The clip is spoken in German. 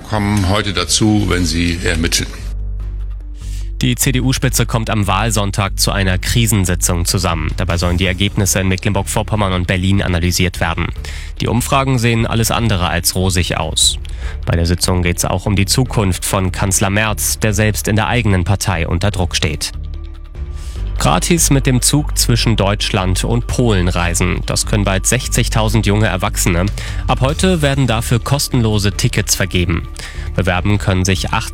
kommen heute dazu, wenn sie ermitteln. Die CDU-Spitze kommt am Wahlsonntag zu einer Krisensitzung zusammen. Dabei sollen die Ergebnisse in Mecklenburg-Vorpommern und Berlin analysiert werden. Die Umfragen sehen alles andere als rosig aus. Bei der Sitzung geht es auch um die Zukunft von Kanzler Merz, der selbst in der eigenen Partei unter Druck steht. Gratis mit dem Zug zwischen Deutschland und Polen reisen. Das können bald 60.000 junge Erwachsene. Ab heute werden dafür kostenlose Tickets vergeben. Bewerben können sich